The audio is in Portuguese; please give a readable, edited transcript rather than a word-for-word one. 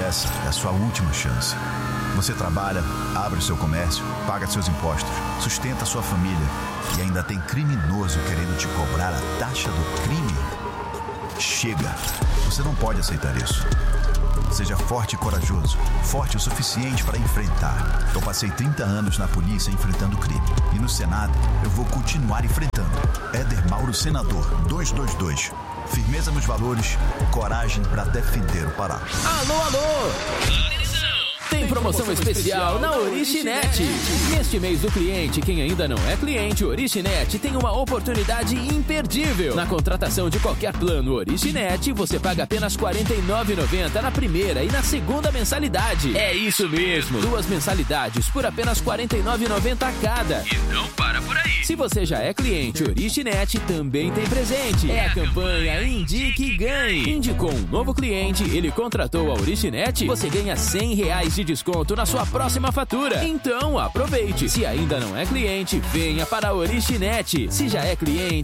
Essa é a sua última chance. Você trabalha, abre o seu comércio, paga seus impostos, sustenta sua família e ainda tem criminoso querendo te cobrar a taxa do crime. Chega! Você não pode aceitar isso. Seja forte e corajoso, forte o suficiente para enfrentar. Eu passei 30 anos na polícia enfrentando crime e no Senado eu vou continuar enfrentando. Éder Mauro Senador 222. Firmeza nos valores, coragem para defender o Pará. Alô, alô! Tem promoção especial na Originet. Neste mês do cliente, quem ainda não é cliente, Originet tem uma oportunidade imperdível. Na contratação de qualquer plano Originet, você paga apenas R$ 49,90 na primeira e na segunda mensalidade. É isso mesmo, 2 mensalidades por apenas R$ 49,90 cada. E não para por aí. Se você já é cliente Originet, também tem presente. É a campanha Indique e Ganhe. Indicou um novo cliente, ele contratou a Originet, você ganha R$ 100 de desconto na sua próxima fatura. Então aproveite. Se ainda não é cliente, venha para a Originet. Se já é cliente,